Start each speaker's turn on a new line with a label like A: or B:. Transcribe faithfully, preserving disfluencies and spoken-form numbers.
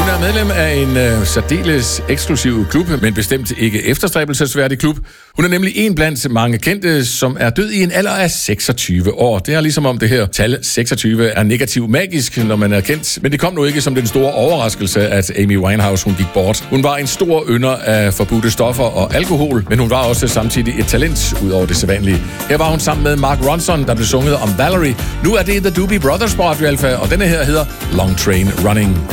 A: er medlem af en øh, særdeles eksklusiv klub, men bestemt ikke efterstræbelsesværdig klub. Hun er nemlig en blandt mange kendte, som er død i en alder af seksogtyve år. Det er ligesom om det her tal seksogtyve er negativt magisk, når man er kendt. Men det kom nu ikke som den store overraskelse, at Amy Winehouse hun gik bort. Hun var en stor ynder af forbudte stoffer og alkohol, men hun var også samtidig et talent ud over det sædvanlige. Her var hun sammen med Mark Ronson, der blev sunget om Valerie. Nu er det The Doobie Brothers på Radio Alpha, og denne her hedder Long Train Running.